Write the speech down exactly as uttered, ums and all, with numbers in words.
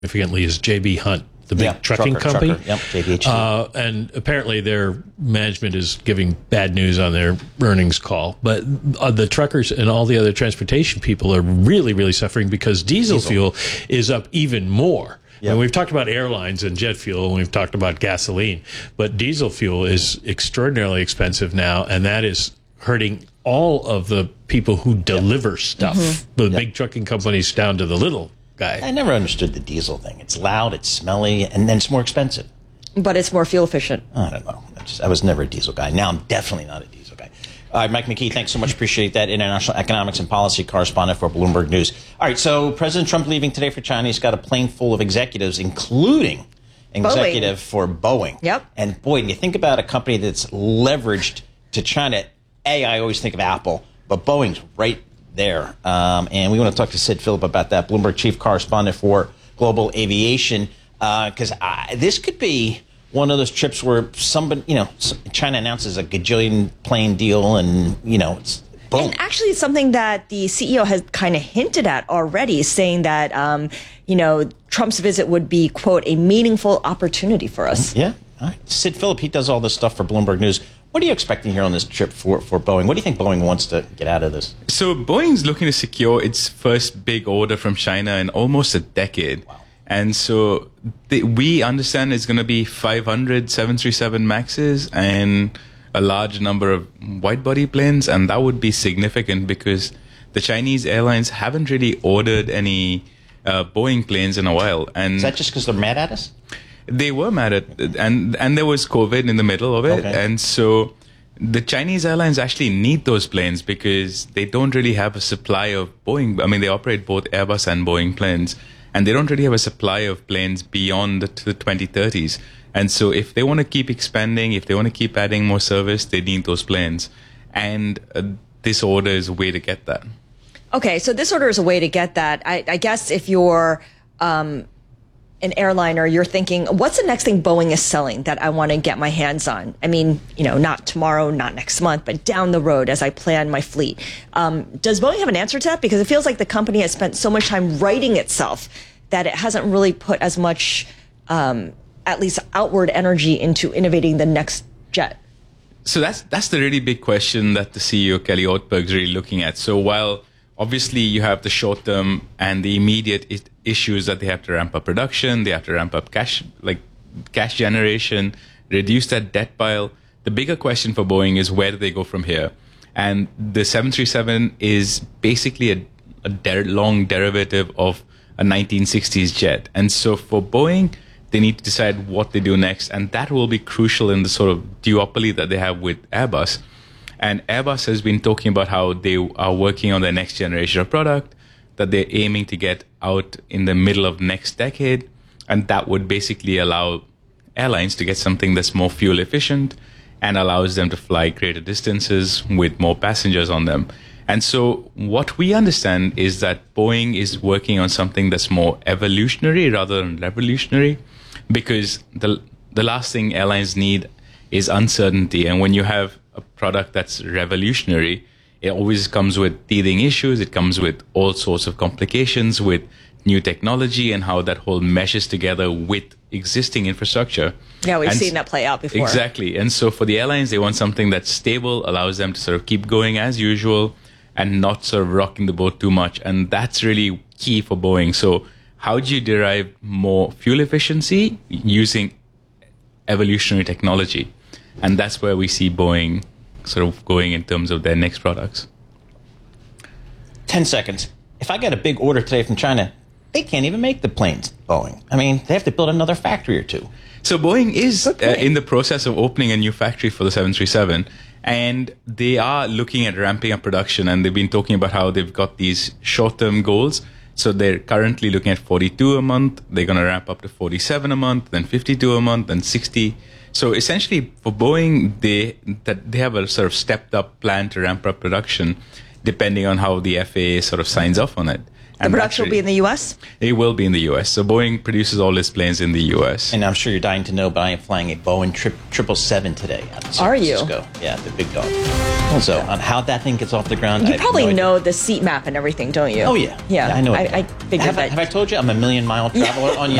significantly is J B. Hunt, the big yeah, trucking trucker, company. Trucker. Yep, J B H. Uh, and apparently their management is giving bad news on their earnings call. But uh, the truckers and all the other transportation people are really, really suffering because diesel, diesel. fuel is up even more. Yep. And we've talked about airlines and jet fuel, and we've talked about gasoline. But diesel fuel is extraordinarily expensive now, and that is hurting all of the people who deliver yep. stuff, mm-hmm. the yep. big trucking companies down to the little guy. I never understood the diesel thing. It's loud, it's smelly, and then it's more expensive. But it's more fuel efficient. I don't know. I, just, I was never a diesel guy. Now I'm definitely not a diesel guy. All right, Mike McKee, thanks so much. Appreciate that. International economics and policy correspondent for Bloomberg News. All right, so President Trump leaving today for China. He's got a plane full of executives, including executive Boeing. for Boeing. Yep. And boy, when you think about a company that's leveraged to China, A, I always think of Apple, but Boeing's right there. Um, and we want to talk to Sid Phillip about that, Bloomberg chief correspondent for global aviation, because uh, this could be one of those trips where somebody, you know, China announces a gajillion plane deal and, you know, it's boom. And actually it's something that the C E O has kind of hinted at already, saying that, um, you know, Trump's visit would be, quote, a meaningful opportunity for us. Yeah. All right. Sid Phillip, he does all this stuff for Bloomberg News. What are you expecting here on this trip for, for Boeing? What do you think Boeing wants to get out of this? So Boeing's looking to secure its first big order from China in almost a decade. Wow. And so they, we understand it's going to be five hundred seven thirty-seven Maxes and a large number of wide-body planes. And that would be significant because the Chinese airlines haven't really ordered any uh, Boeing planes in a while. And is that just because they're mad at us? They were mad at, and and there was COVID in the middle of it, okay. and so the Chinese airlines actually need those planes because they don't really have a supply of Boeing. I mean, they operate both Airbus and Boeing planes, and they don't really have a supply of planes beyond the, the twenty thirties. And so if they want to keep expanding, if they want to keep adding more service, they need those planes. And uh, this order is a way to get that. Okay, so this order is a way to get that. I, I guess if you're um, an airliner, you're thinking, what's the next thing Boeing is selling that I want to get my hands on? I mean, you know, not tomorrow, not next month, but down the road as I plan my fleet. Um, does Boeing have an answer to that? Because it feels like the company has spent so much time writing itself that it hasn't really put as much, um, at least outward energy into innovating the next jet. So that's that's the really big question that the C E O, Kelly Ortberg, is really looking at. So while obviously you have the short term and the immediate I- issues that they have to ramp up production, they have to ramp up cash, like cash generation, reduce that debt pile. The bigger question for Boeing is where do they go from here? And the seven thirty-seven is basically a, a der- long derivative of a nineteen sixties jet. And so for Boeing, they need to decide what they do next. And that will be crucial in the sort of duopoly that they have with Airbus. And Airbus has been talking about how they are working on their next generation of product that they're aiming to get out in the middle of next decade. And that would basically allow airlines to get something that's more fuel efficient and allows them to fly greater distances with more passengers on them. And so what we understand is that Boeing is working on something that's more evolutionary rather than revolutionary, because the the last thing airlines need is uncertainty. And when you have a product that's revolutionary, it always comes with teething issues. It comes with all sorts of complications with new technology and how that whole meshes together with existing infrastructure. Yeah, we've and seen that play out before. Exactly. And so for the airlines, they want something that's stable, allows them to sort of keep going as usual and not sort of rocking the boat too much. And that's really key for Boeing. So how do you derive more fuel efficiency using evolutionary technology? And that's where we see Boeing sort of going in terms of their next products. Ten seconds. If I get a big order today from China, they can't even make the planes, Boeing. I mean, they have to build another factory or two. So Boeing is uh, in the process of opening a new factory for the seven thirty-seven, and they are looking at ramping up production, and they've been talking about how they've got these short-term goals. So they're currently looking at forty-two a month. They're going to ramp up to forty-seven a month, then fifty-two a month, then sixty. So essentially for Boeing, they that they have a sort of stepped up plan to ramp up production depending on how the F A A sort of signs off on it. The production will be in the U S? It will be in the U S. So Boeing produces all its planes in the U S. And I'm sure you're dying to know, but I am flying a Boeing triple seven today out of San Are you? Francisco. Yeah, the big dog. So on how that thing gets off the ground, You I have probably no know idea. the seat map and everything, don't you? Oh yeah, Yeah, I know. I, it. I figured have, that. I, have I told you I'm a million mile traveler on